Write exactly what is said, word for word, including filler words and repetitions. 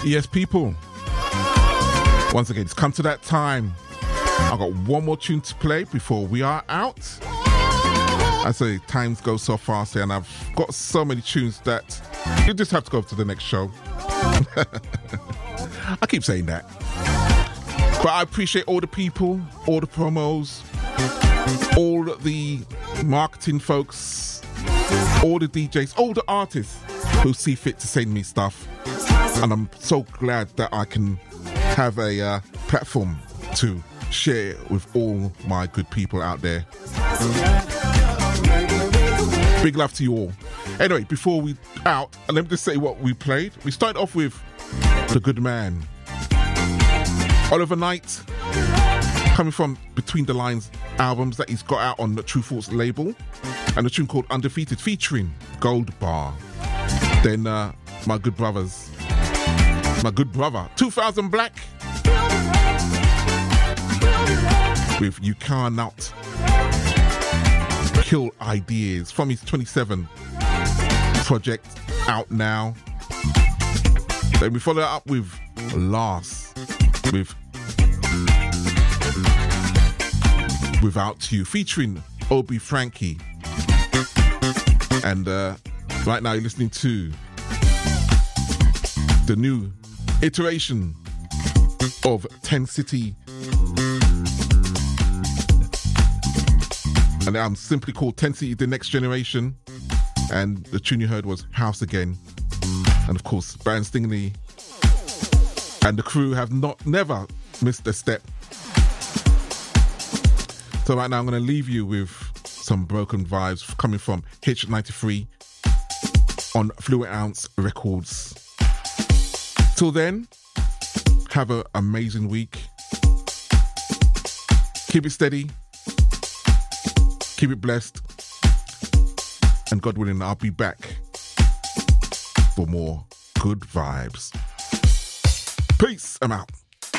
Yes, people. Once again, it's come to that time. I've got one more tune to play before we are out. I say times go so fast here, and I've got so many tunes that you just have to go to the next show. I keep saying that. But I appreciate all the people, all the promos, all the marketing folks, all the D Js, all the artists who see fit to send me stuff. And I'm so glad that I can have a uh, platform to share with all my good people out there. Big love to you all. Anyway, before we out, let me just say what we played. We started off with The Good Man, Oliver Knight, coming from Between the Lines albums that he's got out on the True Thoughts label, and a tune called Undefeated featuring Gold Bar. Then uh, my good brothers, my good brother, two thousand Black, with You Cannot Kill Ideas, from his twenty-seven project, out now. Then we follow it up with Last, with Without You, featuring Obi Frankie. And uh, right now you're listening to the new iteration of ten City. And I'm simply called ten City The Next Generation. And the tune you heard was House Again. And of course, Baron Stingley and the crew have not never missed a step. So right now I'm going to leave you with some broken vibes coming from Hitch ninety-three on Fluent Ounce Records. Till then, have an amazing week. Keep it steady. Keep it blessed. And God willing, I'll be back for more good vibes. Peace. I'm out.